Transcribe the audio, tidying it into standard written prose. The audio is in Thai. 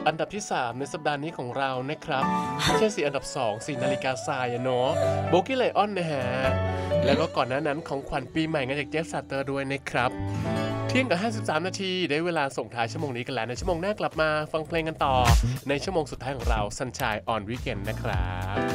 อันดับที่ 3 ในสัปดาห์นี้ของเรานะครับไม่ใช่4อันดับ 2 4 นาฬิกาทรายเนาะโบกี้ไลออนนะฮะแล้วก็ก่อนหน้านั้นของขวัญปีใหม่งานจากเจฟซาเตอร์ด้วยนะครับเที่ยงกับ53 นาทีได้เวลาส่งท้ายชั่วโมงนี้กันแล้วในชั่วโมงหน้ากลับมาฟังเพลงกันต่อในชั่วโมงสุดท้ายของเรา Sunshine on Weekend นะครับ